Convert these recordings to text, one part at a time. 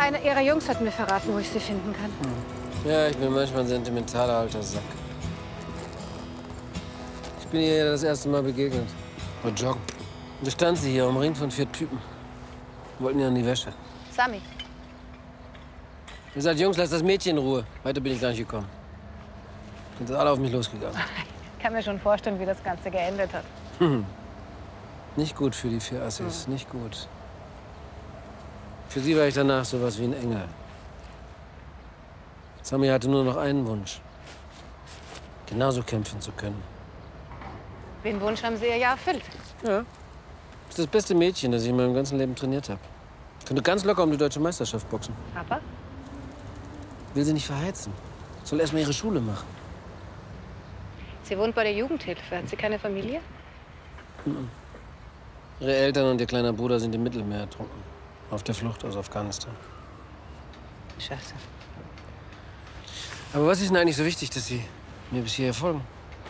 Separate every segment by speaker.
Speaker 1: Einer Ihrer Jungs hat mir verraten, wo ich sie finden kann.
Speaker 2: Ja, ich bin manchmal ein sentimentaler alter Sack. Ich bin ihr das erste Mal begegnet. Bei Joggen. Und da stand sie hier, umringt von 4 Typen. Wollten ihr an die Wäsche.
Speaker 1: Sami.
Speaker 2: Ihr seid Jungs, lasst das Mädchen in Ruhe. Weiter bin ich gar nicht gekommen. Sind alle auf mich losgegangen.
Speaker 1: Ich kann mir schon vorstellen, wie das Ganze geendet hat.
Speaker 2: Nicht gut für die 4 Assis, nicht gut. Für sie war ich danach sowas wie ein Engel. Sami hatte nur noch einen Wunsch. Genauso kämpfen zu können.
Speaker 1: Den Wunsch haben Sie ihr ja erfüllt.
Speaker 2: Ja. Das ist das beste Mädchen, das ich in meinem ganzen Leben trainiert habe. Könnte ganz locker um die deutsche Meisterschaft boxen.
Speaker 1: Aber?
Speaker 2: Will sie nicht verheizen. Soll erst mal ihre Schule machen.
Speaker 1: Sie wohnt bei der Jugendhilfe. Hat sie keine Familie?
Speaker 2: Ihre Eltern und ihr kleiner Bruder sind im Mittelmeer ertrunken. Auf der Flucht aus Afghanistan.
Speaker 1: Scheiße.
Speaker 2: Aber was ist denn eigentlich so wichtig, dass Sie mir bis hierher folgen?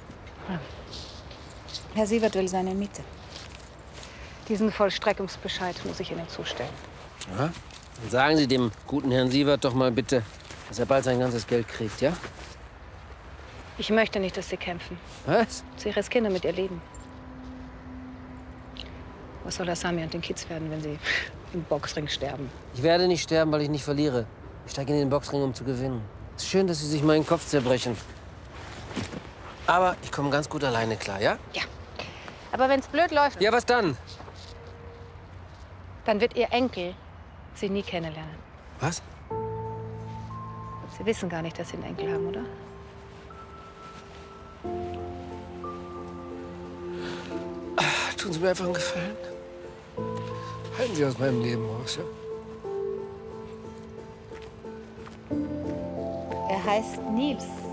Speaker 3: Herr Sievert will seine Miete.
Speaker 1: Diesen Vollstreckungsbescheid muss ich Ihnen zustellen.
Speaker 2: Ja? Dann sagen Sie dem guten Herrn Sievert doch mal bitte, dass er bald sein ganzes Geld kriegt, ja?
Speaker 1: Ich möchte nicht, dass Sie kämpfen.
Speaker 2: Was?
Speaker 1: Sie riskieren damit Ihr Leben. Was soll das Sami und den Kids werden, wenn sie im Boxring sterben?
Speaker 2: Ich werde nicht sterben, weil ich nicht verliere. Ich steige in den Boxring, um zu gewinnen. Es ist schön, dass Sie sich meinen Kopf zerbrechen. Aber ich komme ganz gut alleine klar, ja?
Speaker 1: Ja. Aber wenn es blöd läuft,
Speaker 2: Ja, was dann?
Speaker 1: dann wird Ihr Enkel Sie nie kennenlernen.
Speaker 2: Was?
Speaker 1: Sie wissen gar nicht, dass Sie einen Enkel haben, oder?
Speaker 2: Tun Sie mir einfach einen Gefallen. Halten Sie aus meinem Leben raus, ja?
Speaker 3: Er heißt Nils.